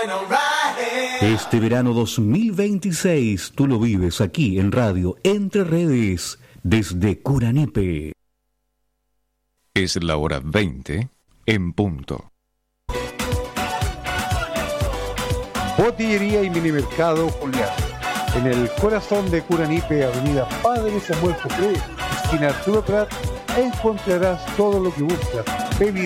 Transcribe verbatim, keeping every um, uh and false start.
Este verano dos mil veintiséis tú lo vives aquí en Radio Entre Redes desde Curanipe. Es la hora veinte en punto. Botillería y minimercado Julián. En el corazón de Curanipe, avenida Padre Samuel Jofré, esquina Arturo Prat, encontrarás todo lo que buscas. Bebidas